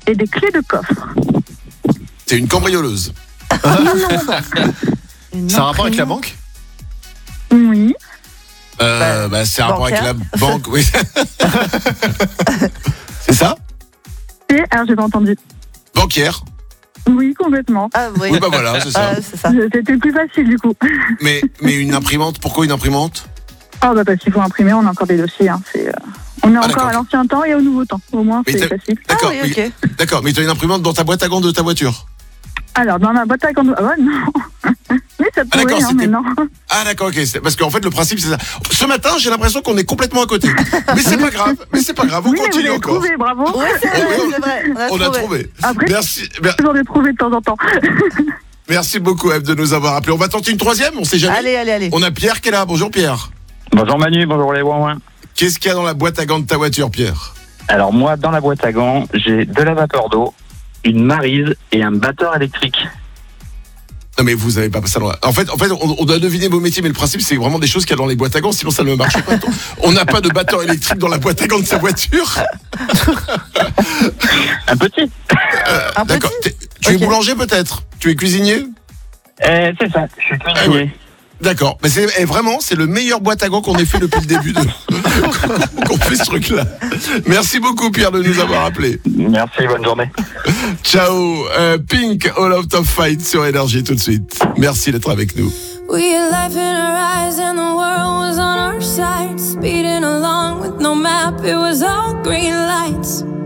et des clés de coffre. C'est une cambrioleuse. C'est un rapport avec la banque? Oui. C'est un rapport avec la bancaire. banque, oui. C'est ça? Alors, j'ai pas entendu. Bancaire. Oui, complètement. Ah oui. Oui, bah voilà, c'est ça. C'est ça. C'était plus facile, du coup. Mais une imprimante, pourquoi une imprimante? Parce qu'il faut imprimer, on a encore des dossiers. Hein. On est encore d'accord. à l'ancien temps et au nouveau temps. Au moins, Mais c'est t'as- facile. D'accord, Ah oui, ok. d'accord, mais tu as une imprimante dans ta boîte à gants de ta voiture? Alors, dans ma boîte à gants... Ah ouais, non. Oui, ça pourrait, d'accord, mais non. Ah d'accord, ok. Parce qu'en fait, le principe, c'est ça. Ce matin, j'ai l'impression qu'on est complètement à côté. Mais c'est pas grave, on Oui, mais vous continue l'avez encore. trouvé, bravo. Oui, c'est vrai, c'est vrai. On a trouvé. Après, Merci, toujours les trouver de temps en temps. merci beaucoup, Eve, de nous avoir appelés. On va tenter une troisième, on sait jamais. Allez. On a Pierre qui est là. Bonjour, Pierre. Bonjour Manu, bonjour les ouin-ouin. Qu'est-ce qu'il y a dans la boîte à gants de ta voiture, Pierre? Alors moi, dans la boîte à gants, j'ai de la vapeur d'eau, une maryse et un batteur électrique. Non, mais vous avez pas ça. En fait, on doit deviner vos métiers, mais le principe, c'est vraiment des choses qu'il y a dans les boîtes à gants, sinon ça ne marche pas. On n'a pas de batteur électrique dans la boîte à gants de sa voiture. Un petit. D'accord. Tu es boulanger peut-être? Tu es cuisinier? C'est ça, je suis cuisinier. ouais. D'accord, mais c'est le meilleur boîte à gants qu'on ait fait depuis le début qu'on fait ce truc-là. Merci beaucoup, Pierre, de nous avoir appelés. Merci, bonne journée. Ciao, Pink, All Out of Fight sur Énergie tout de suite. Merci d'être avec nous. We had life in our eyes and the world was on our side. Speeding along with no map, it was all green lights.